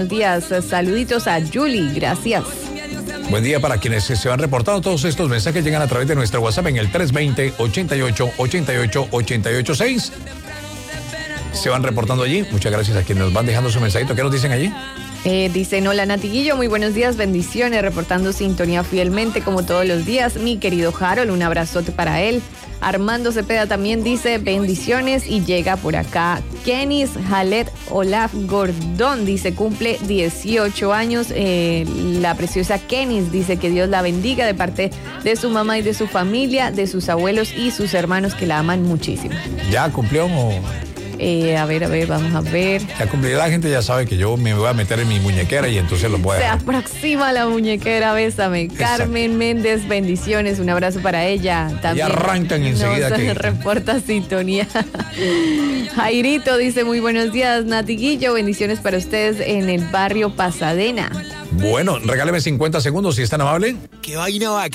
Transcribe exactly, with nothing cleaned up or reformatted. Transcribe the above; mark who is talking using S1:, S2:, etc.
S1: Buenos días, saluditos a Julie, gracias.
S2: Buen día para quienes se van reportando. Todos estos mensajes llegan a través de nuestro WhatsApp en el tres dos cero, ocho ocho, ocho ocho, ocho ocho seis. Se van reportando allí. Muchas gracias a quienes nos van dejando su mensajito. ¿Qué nos dicen allí?
S1: Eh, dicen, hola Natiguillo, muy buenos días, bendiciones, reportando sintonía fielmente como todos los días. Mi querido Harold, un abrazote para él. Armando Cepeda también dice bendiciones y llega por acá. Kenis Jalet Olaf Gordón dice cumple dieciocho años. Eh, la preciosa Kenis dice que Dios la bendiga de parte de su mamá y de su familia, de sus abuelos y sus hermanos que la aman muchísimo.
S2: ¿Ya cumplió o...?
S1: Eh, a ver, a ver, vamos a ver.
S2: Ya cumplí, la gente ya sabe que yo me voy a meter en mi muñequera y entonces los voy a...
S1: Se aproxima la muñequera, bésame. Exacto. Carmen Méndez, bendiciones, un abrazo para ella. También
S2: y arrancan enseguida
S1: nos
S2: que...
S1: reporta sintonía. Jairito dice, muy buenos días, Natiguillo, bendiciones para ustedes en el barrio Pasadena.
S2: Bueno, regáleme cincuenta segundos si es tan amable.
S3: ¿Qué vaina va?